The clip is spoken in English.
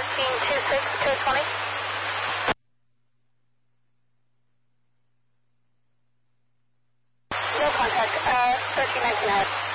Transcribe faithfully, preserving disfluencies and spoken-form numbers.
thirteen twenty-six, two twenty. No contact, uh, thirteen nineteen ahead.